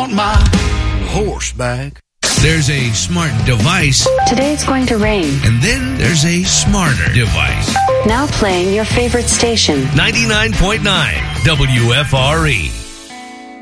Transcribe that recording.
want my horse back. There's a smart device. Today it's going to rain. And then there's a smarter device. Now playing your favorite station. 99.9 WFRE.